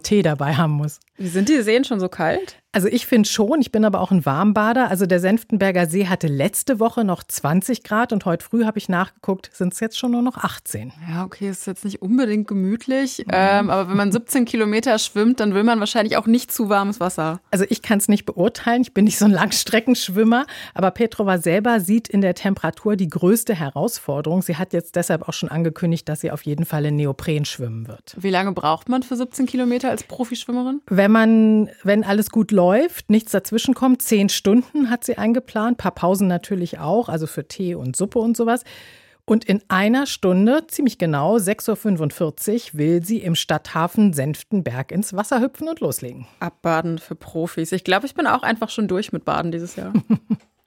Tee dabei haben muss. Wie sind die Seen schon so kalt? Also ich finde schon, ich bin aber auch ein Warmbader. Also der Senftenberger See hatte letzte Woche noch 20 Grad und heute früh habe ich nachgeguckt, sind es jetzt schon nur noch 18. Ja, okay, ist jetzt nicht unbedingt gemütlich, aber wenn man 17 Kilometer schwimmt, dann will man wahrscheinlich auch nicht zu warmes Wasser. Also ich kann es nicht beurteilen, ich bin nicht so ein Langstreckenschwimmer, aber Petrova selber sieht in der Temperatur die größte Herausforderung. Sie hat jetzt deshalb auch schon angekündigt, dass sie auf jeden Fall in Neopren schwimmen wird. Wie lange braucht man für 17 Kilometer als Profischwimmerin? Wenn alles gut läuft, nichts dazwischen kommt, 10 Stunden hat sie eingeplant, ein paar Pausen natürlich auch, also für Tee und Suppe und sowas. Und in einer Stunde, ziemlich genau, 6:45 Uhr, will sie im Stadthafen Senftenberg ins Wasser hüpfen und loslegen. Abbaden für Profis. Ich glaube, ich bin auch einfach schon durch mit Baden dieses Jahr.